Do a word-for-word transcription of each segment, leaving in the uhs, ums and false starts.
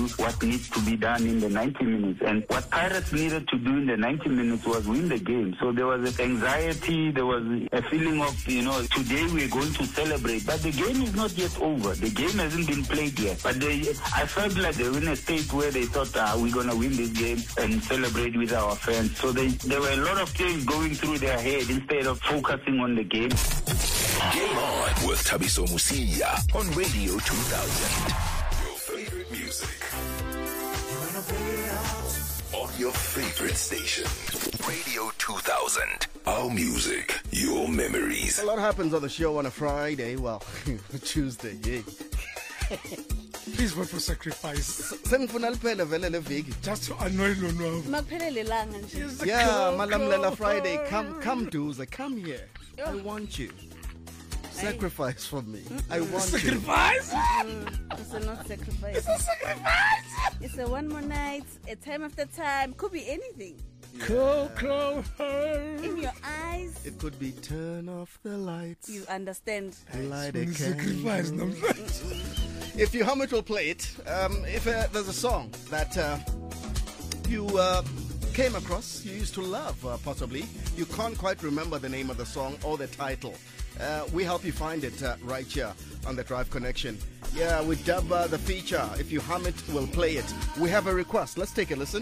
what needs to be done in the ninety minutes. And what Pirates needed to do in the ninety minutes was win the game. So there was anxiety, there was a feeling of, you know, today we're going to celebrate. But the game is not yet over. The game hasn't been played yet. But they, I felt like they were in a state where they thought, ah, we're going to win this game and celebrate with our fans. So they, there were a lot of things going through their head instead of focusing on the game. Game On with Thabiso Mosia on Radio two thousand. Your favorite music. You wanna play out on your favorite station. Radio two thousand. Our music, your memories. A lot happens on the show on a Friday. Well, Tuesday, yeah. Please vote for Sacrifice. Sengifuna liphele vele le viki. Just to annoy Lonwabo. Makuphelele ilanga nje. Yeah, malamlela Friday. Come, come, Duza, come here. I want you. Sacrifice for me. Mm-hmm. I want sacrifice? you. Mm, it's a not sacrifice. It's a sacrifice. It's a one more night, a time after time. Could be anything. Yeah. Cool, cool, in your eyes. It could be turn off the lights. You understand. Light a sacrifice. If you hum it, we'll play it. Um, if uh, there's a song that uh, you uh, came across, you used to love, uh, possibly, you can't quite remember the name of the song or the title. Uh, we help you find it uh, right here on the Drive Connection. Yeah, we dub uh, the feature. If you hum it, we'll play it. We have a request. Let's take a listen.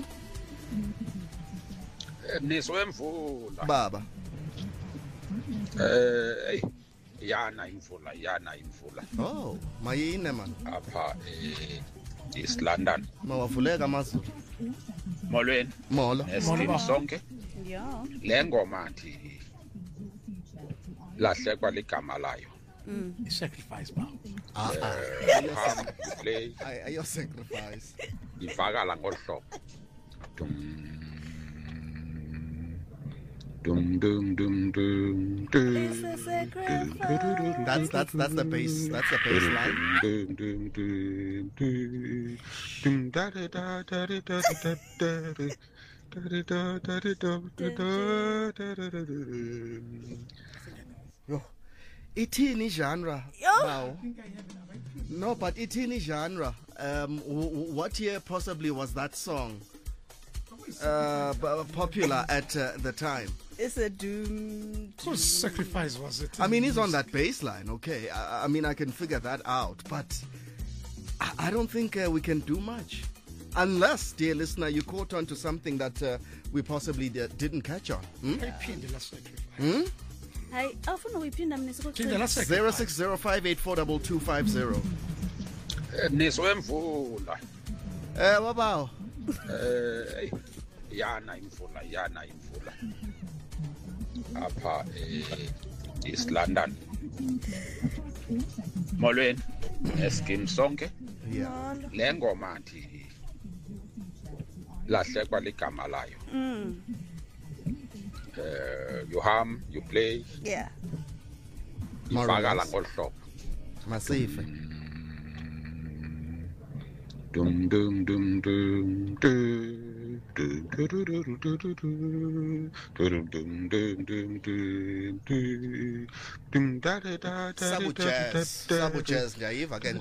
Baba. Eh, yana imvula, yana imvula. Oh, mayine man. Apha eh East London. Mawavuleka amazulu. Molweni. Molo. Esimo sonke. Yeah. Le ngoma nthi lahlekwa ligama layo. Mm. Sacrifice ba. Ah ah. Play. I your sacrifice. Ivakala ngohlobo. Dum dum dum dum dum. It's a sacrifice. That's that's that's the bass. That's the bass line. Dum dum dum dum dum da da da da da da da. Yo, ithini genre? Wow. No, but ithini genre. Um, w- what year possibly was that song uh, b- popular at uh, the time? It's a doom. Whose sacrifice was it? I mean, he's on that bass line, okay. I, I mean, I can figure that out, but I, I don't think uh, we can do much. Unless, dear listener, you caught on to something that uh, we possibly d- didn't catch on. Hmm? Hmm? Hi, afuna uyiphinda mina Phindela sikucela. zero six zero five eight four two two five zero. Niswemvula. Eh, wabawo. Eh, yana imvula, yana imvula. Apha eh East London. Molweni. Eskim sonke. Yeah. Le ngoma nthi lahlekwa ligama layo. Mm. Uh, you hum, you play. Yeah. Ivakala ngohlobo. Masife. Dum dum dum dum dum dum dum dum dum dum da da da da. Sabu jazz. Sabu jazz ngayiva ke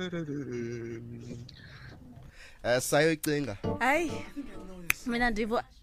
ngoku. Eh sayo icinga. Hayi. Mina ndivo